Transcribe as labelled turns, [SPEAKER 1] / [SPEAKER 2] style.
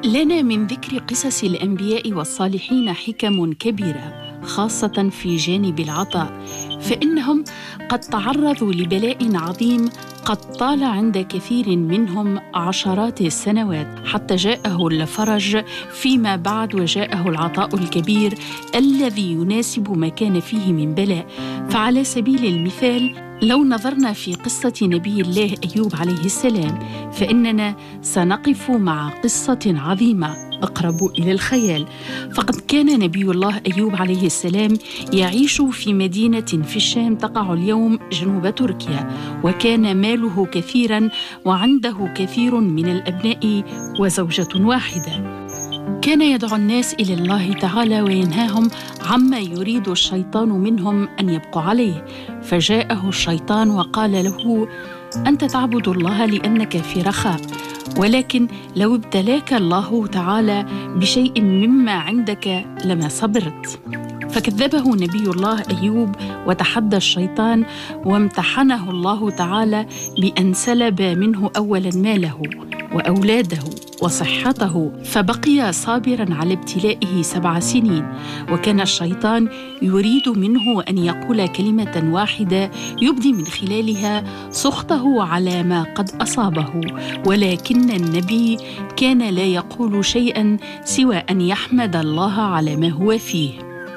[SPEAKER 1] لنا من ذكر قصص الأنبياء والصالحين حكم كبيرة، خاصة في جانب العطاء، فإنهم قد تعرضوا لبلاء عظيم قد طال عند كثير منهم عشرات السنوات حتى جاءه الفرج فيما بعد، وجاءه العطاء الكبير الذي يناسب ما كان فيه من بلاء. فعلى سبيل المثال، لو نظرنا في قصة نبي الله أيوب عليه السلام، فإننا سنقف مع قصة عظيمة أقرب إلى الخيال. فقد كان نبي الله أيوب عليه السلام يعيش في مدينة في الشام تقع اليوم جنوب تركيا، وكان ماله كثيراً وعنده كثير من الأبناء وزوجة واحدة. كان يدعو الناس إلى الله تعالى وينهاهم عما يريد الشيطان منهم أن يبقوا عليه. فجاءه الشيطان وقال له: أنت تعبد الله لأنك في رخاء، ولكن لو ابتلاك الله تعالى بشيء مما عندك لما صبرت. فكذبه نبي الله أيوب وتحدى الشيطان، وامتحنه الله تعالى بأن سلب منه أولا ماله وأولاده وصحته، فبقي صابراً على ابتلائه 7 سنين. وكان الشيطان يريد منه أن يقول كلمة واحدة يبدي من خلالها سخطه على ما قد أصابه، ولكن النبي كان لا يقول شيئاً سوى أن يحمد الله على ما هو فيه.